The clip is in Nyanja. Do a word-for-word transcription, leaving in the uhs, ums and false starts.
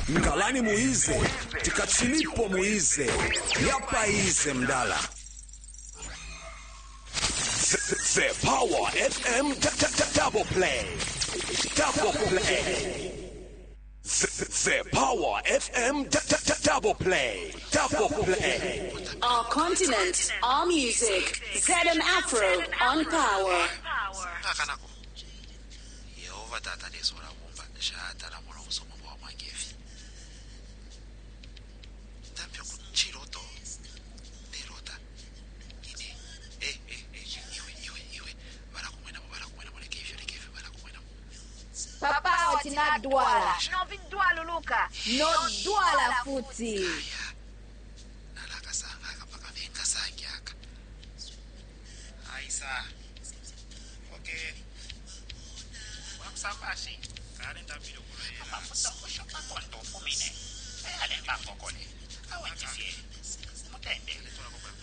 Ngalani muize, tikachilipo muize, yapa ize mdala. The Power F M double play, double play. The Power F M double play, double play. Our continent, our music, Z M Afro on Power. Papa otina dwala. No vin dwala Luka. No dwala futi. Nalaka sanga kapaka venga sangyaka. Aisa. Okay. Wakusabashi. Kare ndabiro kulera. Mafuta kushoka kondo fumine. Ale ngakokole. Awajifie. Mutende.